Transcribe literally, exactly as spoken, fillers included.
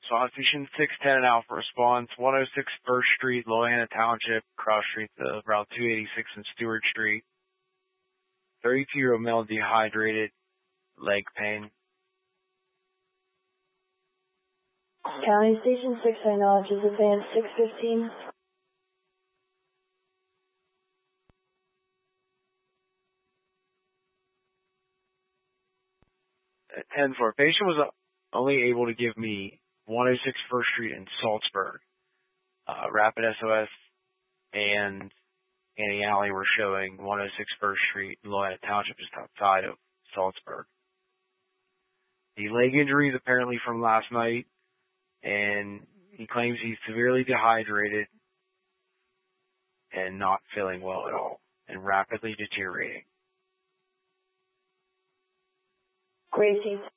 Station six ten Alpha response, one oh six First Street, Loanna Township, cross street to Route two eighty-six and Stewart Street. thirty-two-year-old male dehydrated, leg pain. County Station six acknowledges advance six fifteen. ten four. Patient was only able to give me one oh six First Street in Salzburg. Uh, Rapid S O S and Annie Alley were showing one oh six First Street in Loanna Township just outside of Salzburg. The leg injury is apparently from last night, and he claims he's severely dehydrated and not feeling well at all, and rapidly deteriorating. Gracie.